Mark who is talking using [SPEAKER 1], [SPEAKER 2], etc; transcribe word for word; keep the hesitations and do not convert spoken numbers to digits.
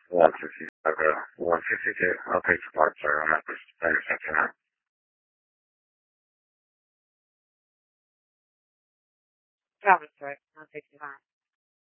[SPEAKER 1] one fifty-five, uh, one fifty-two. I'll take the part, sir. I'm not just intersection now.
[SPEAKER 2] Travis, right? one sixty-five.